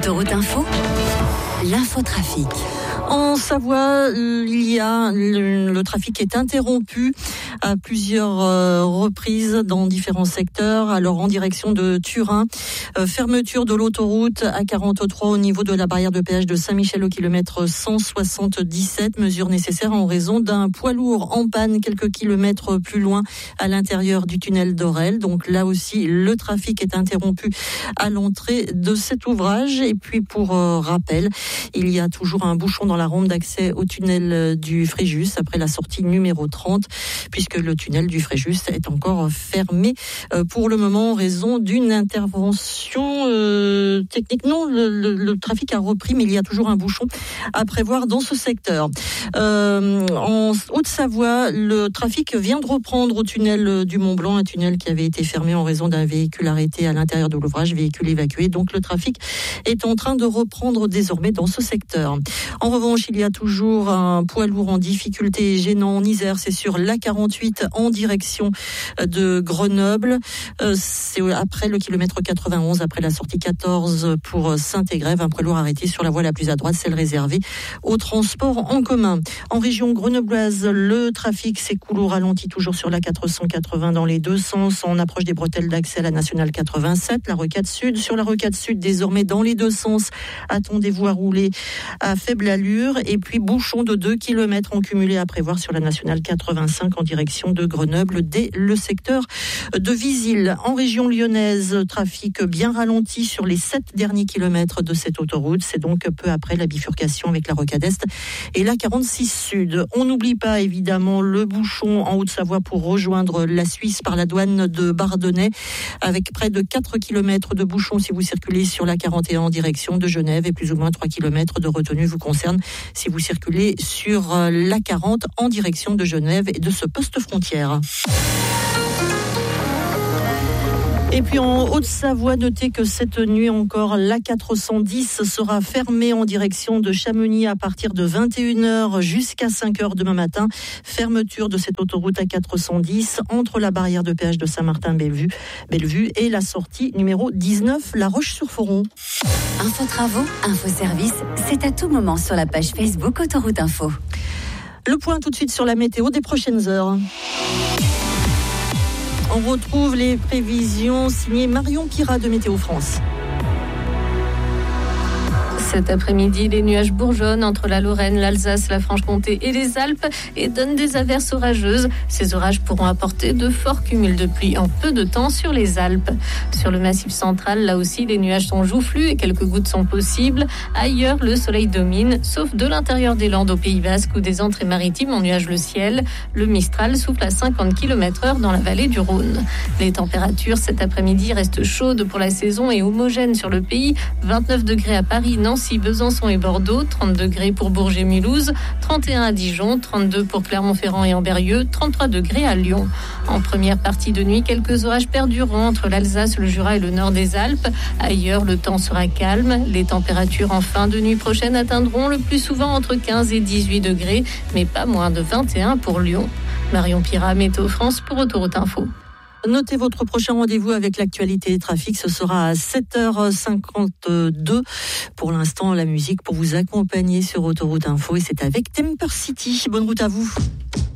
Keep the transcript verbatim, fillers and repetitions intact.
Autoroute Info, l'infotrafic. En Savoie, il y a le, le trafic est interrompu à plusieurs euh, reprises dans différents secteurs. Alors en direction de Turin, euh, fermeture de l'autoroute A quarante-trois au niveau de la barrière de péage de Saint-Michel au kilomètre cent soixante-dix-sept. Mesure nécessaire en raison d'un poids lourd en panne quelques kilomètres plus loin à l'intérieur du tunnel d'Orel. Donc là aussi, le trafic est interrompu à l'entrée de cet ouvrage. Et puis pour euh, rappel, il y a toujours un bouchon dans la rampe d'accès au tunnel du Fréjus après la sortie numéro trente, puisque le tunnel du Fréjus est encore fermé pour le moment en raison d'une intervention euh, technique. Non, le, le, le trafic a repris, mais il y a toujours un bouchon à prévoir dans ce secteur. Euh, en Haute-Savoie, le trafic vient de reprendre au tunnel du Mont-Blanc, un tunnel qui avait été fermé en raison d'un véhicule arrêté à l'intérieur de l'ouvrage, véhicule évacué. Donc le trafic est en train de reprendre désormais dans ce secteur. En revanche, il y a toujours un poids lourd en difficulté gênant en Isère. C'est sur l'A quarante-huit en direction de Grenoble. C'est après le kilomètre quatre-vingt-onze, après la sortie quatorze pour Saint-Égrève. Un poids lourd arrêté sur la voie la plus à droite, celle réservée au transport en commun. En région grenobloise, le trafic s'écoule au ralenti toujours sur l'A quatre cent quatre-vingts dans les deux sens. On approche des bretelles d'accès à la nationale quatre-vingt-sept, la rocade sud. Sur la rocade sud, désormais dans les deux sens, attendez-vous à rouler à faible allure. Et puis bouchon de deux kilomètres en cumulé à prévoir sur la nationale quatre-vingt-cinq en direction de Grenoble dès le secteur de Visil. En région lyonnaise, trafic bien ralenti sur les sept derniers kilomètres de cette autoroute. C'est donc peu après la bifurcation avec la rocade est et la quarante-six sud. On n'oublie pas évidemment le bouchon en Haute-Savoie pour rejoindre la Suisse par la douane de Bardonnay, avec près de quatre kilomètres de bouchon si vous circulez sur la quarante et un en direction de Genève, et plus ou moins trois kilomètres de retenue vous concerne si vous circulez sur l'A quarante en direction de Genève et de ce poste frontière. Et puis en Haute-Savoie, notez que cette nuit encore, l'A quatre cent dix sera fermée en direction de Chamonix à partir de vingt et une heures jusqu'à cinq heures demain matin. Fermeture de cette autoroute A quatre cent dix entre la barrière de péage de Saint-Martin-Bellevue Bellevue et la sortie numéro dix-neuf, La Roche-sur-Foron. Info travaux, info service, c'est à tout moment sur la page Facebook Autoroute Info. Le point tout de suite sur la météo des prochaines heures. On retrouve les prévisions signées Marion Pira de Météo France. Cet après-midi, les nuages bourgeonnent entre la Lorraine, l'Alsace, la Franche-Comté et les Alpes et donnent des averses orageuses. Ces orages pourront apporter de forts cumuls de pluie en peu de temps sur les Alpes. Sur le Massif central, là aussi, les nuages sont joufflus et quelques gouttes sont possibles. Ailleurs, le soleil domine, sauf de l'intérieur des Landes au Pays Basque où des entrées maritimes ennuagent le ciel. Le Mistral souffle à cinquante kilomètres heure dans la vallée du Rhône. Les températures cet après-midi restent chaudes pour la saison et homogènes sur le pays. vingt-neuf degrés à Paris, Nancy, Besançon et Bordeaux, trente degrés pour Bourges et Mulhouse, trente et un à Dijon, trente-deux pour Clermont-Ferrand et Ambérieu, trente-trois degrés à Lyon. En première partie de nuit, quelques orages perdureront entre l'Alsace, le Jura et le nord des Alpes. Ailleurs, le temps sera calme. Les températures en fin de nuit prochaine atteindront le plus souvent entre quinze et dix-huit degrés, mais pas moins de vingt et un pour Lyon. Marion Pira, Météo France pour Autoroute Info. Notez votre prochain rendez-vous avec l'actualité trafic. Ce sera à sept heures cinquante-deux. Pour l'instant, la musique pour vous accompagner sur Autoroute Info. Et c'est avec Temper City. Bonne route à vous.